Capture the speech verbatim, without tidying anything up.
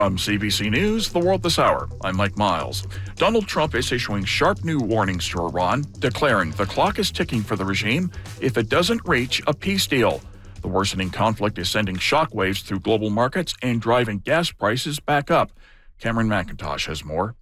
From C B C News, The World This Hour, I'm Mike Miles. Donald Trump is issuing sharp new warnings to Iran, declaring the clock is ticking for the regime if it doesn't reach a peace deal. The worsening conflict is sending shockwaves through global markets and driving gas prices back up. Cameron McIntosh has more.